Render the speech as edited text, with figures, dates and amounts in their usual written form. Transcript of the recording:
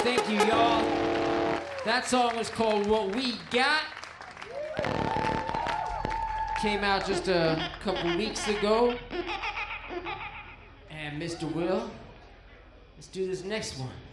Thank you, y'all. That song was called What We Got. Came out just a couple weeks ago. And Mr. Will, let's do this next one.